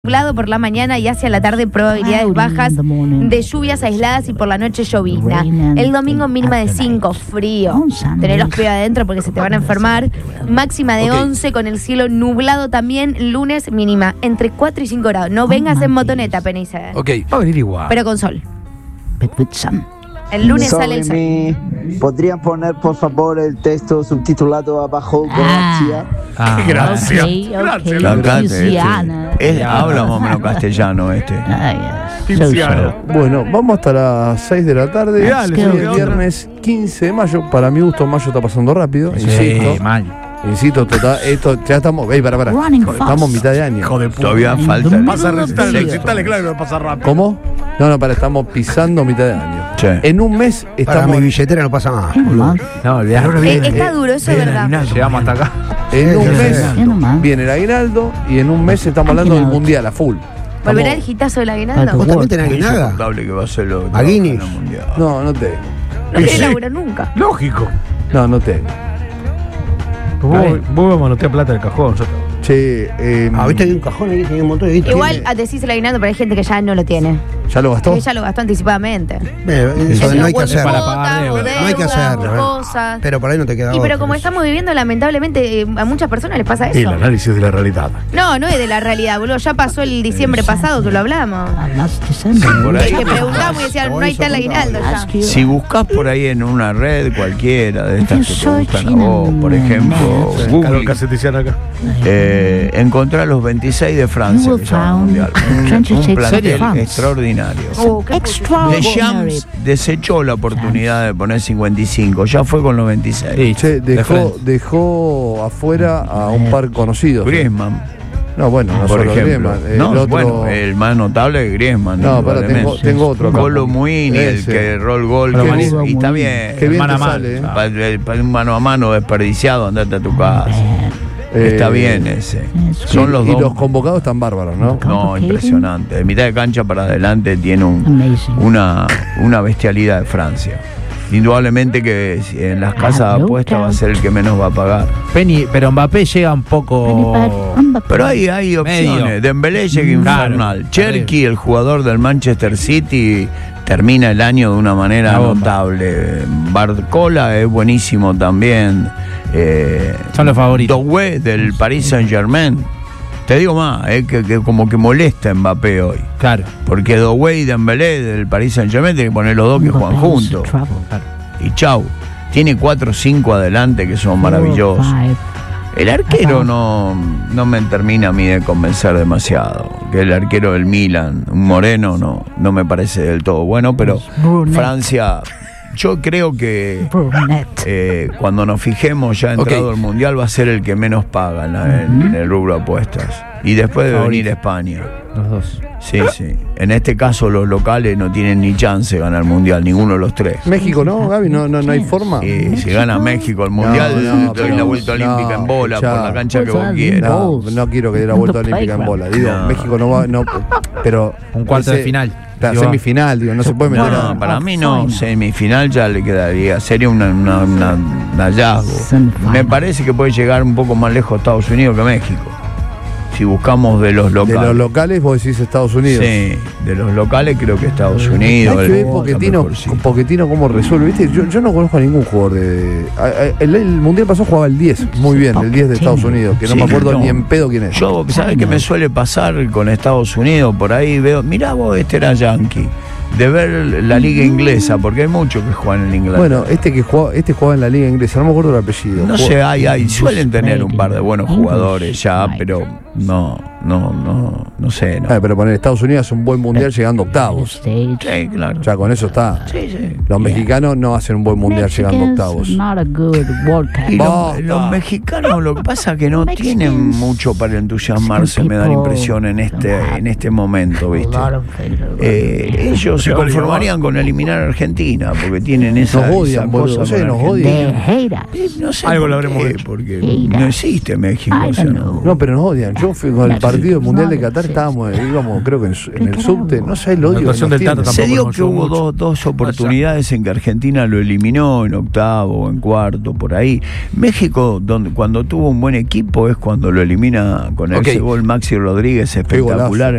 Nublado por la mañana y hacia la tarde probabilidades bajas de lluvias aisladas y por la noche llovizna. El domingo mínima de 5, frío. Tener los pies adentro porque se te van a enfermar. Máxima de 11 con el cielo nublado también. Lunes mínima entre 4 y 5 grados. No vengas en motoneta, Penice. Ok, va a venir igual. Pero con sol. El lunes sale el sol. ¿Podrían poner por favor el texto subtitulado abajo? Gracias. Gracias. Habla más o menos castellano este. Tiziano. Bueno, vamos hasta las 6 de la tarde. Dale, Hoy es viernes 15 de mayo. Para mi gusto, mayo está pasando rápido. Insisto, total, esto ya estamos. Para. Estamos en mitad de año. Hijo de puta. Todavía falta. Pasa a recitarle, claro que va a pasar rápido. ¿Cómo? No, estamos pisando mitad de año. Sí. En un mes Para estamos. mi billetera no pasa nada. No, olvidate. Está duro, eso es verdad. Llegamos hasta acá. En un Sí, mes sí. viene el aguinaldo y en un mes estamos hablando del mundial a full. ¿Volverá el gitazo del aguinaldo? ¿Vos también tenés nada? Insoportable que va a ser lo ¿A Guinness? mundial. No te. No quiere laburar nunca. Lógico. No te. Vos manotea plata del cajón. Che, Viste, hay un cajón ahí que tiene un montón de guita. Igual decís el aguinaldo, pero hay gente que ya no lo tiene. ¿ya lo gastó? Que ya lo gastó anticipadamente. Eso no hay que hacerlo. para pagar deuda. No hay que hacerlo. Cosas. Pero por ahí no te queda Pero otra. como estamos viviendo, lamentablemente, a muchas personas les pasa El eso. análisis de la realidad. No es de la realidad, boludo. Ya pasó el diciembre pasado que lo hablamos. Por ahí, Que preguntamos y decían, no hay tal aguinaldo ya. si buscas por ahí en una red cualquiera de estas que te gustan a vos, por ejemplo, Carlos Google, Caseticiano acá. encontrá los 26 de Francia que llaman mundial. Un plantel extraordinario. Deschamps desechó la oportunidad de poner 55, ya fue con los 26. Che, dejó afuera a un par conocidos. Griezmann, No, bueno, no por solo ejemplo. Griezmann. No, el otro... bueno, el más notable es Griezmann. No, pará, tengo otro acá. Colo Muini, el Ese. que erró el gol. Pero que buenísimo. y está bien. Qué bien Mano a te mano. sale, Para un mano a mano desperdiciado, andate a tu casa. Está bien ese. Son los y dos. los convocados están bárbaros, ¿no? No, impresionante. De mitad de cancha para adelante tiene una bestialidad de Francia. Indudablemente que en las casas de apuestas va a ser el que menos va a pagar. Penny, pero Mbappé llega un poco. Pero hay opciones. Medio. Dembélé llega infernal. Claro. Cherky, el jugador del Manchester City, termina el año de una manera La bomba. notable. Barcola es buenísimo también. Son los favoritos. Doué del Paris Saint-Germain. Te digo más, que como que molesta a Mbappé hoy. Claro. Porque Doué y Dembélé del Paris Saint-Germain tienen que poner los dos que juegan juntos. Y chau. Tiene 4 o 5 adelante que son maravillosos. El arquero no me termina a mí de convencer demasiado. Que el arquero del Milan, un moreno, no me parece del todo bueno, pero Francia, yo creo que cuando nos fijemos ya entrado el Mundial va a ser el que menos paga en el rubro apuestas. Y después debe venir España. Los dos. Sí. En este caso los locales no tienen ni chance de ganar el Mundial, ninguno de los tres. México, ¿no, Gaby? No hay forma. Y si gana México el Mundial, doy la vuelta olímpica en bola por la cancha que vos quieras. No quiero que dé la vuelta olímpica en bola. Digo, No. México no va, pero Un cuarto de final. La Digo, semifinal, digo, no se puede meter. No, para mí no, semifinal ya le quedaría, sería un hallazgo. Me parece que puede llegar un poco más lejos Estados Unidos que México. Si buscamos de los De locales. los locales vos decís Estados Unidos. Sí, de los locales creo que Estados Unidos. Hay que ver Pochettino Pochettino cómo resuelve. ¿Viste? Yo no conozco a ningún jugador de. El mundial pasado jugaba el 10, muy bien, el 10 de Estados Unidos, que no me acuerdo ni en pedo quién es. Yo, ¿sabes qué me suele pasar con Estados Unidos? Por ahí veo, mirá vos, este era Yankee. De ver la liga inglesa, porque hay muchos que juegan en Inglaterra. Bueno, este jugaba en la liga inglesa, no me acuerdo el apellido. No sé, suelen tener un par de buenos jugadores ya, pero no sé. No. Pero poner Estados Unidos es un buen mundial llegando a octavos. Sí, claro. Ya con eso está. Sí. Los mexicanos no hacen un buen mundial llegando a octavos. Y los mexicanos lo que pasa es que no tienen mucho para entusiasmarse, me da la impresión en este momento, ¿viste? Ellos se conformarían con eliminar a Argentina, porque tienen esa Nos odian, esa boludo. cosa Sí, con nos Argentina. odian. No sé Algo por lo habremos qué, hecho. porque no existe México. O sea, no. No, pero nos odian. Yo fui con el partido del Mundial de Qatar íbamos, creo que en el subte, no sé, el odio. La actuación del Tata Se dio tampoco que hubo dos oportunidades en que Argentina lo eliminó en octavo, en cuarto, por ahí. México, cuando tuvo un buen equipo, es cuando lo elimina con ese gol Maxi Rodríguez espectacular.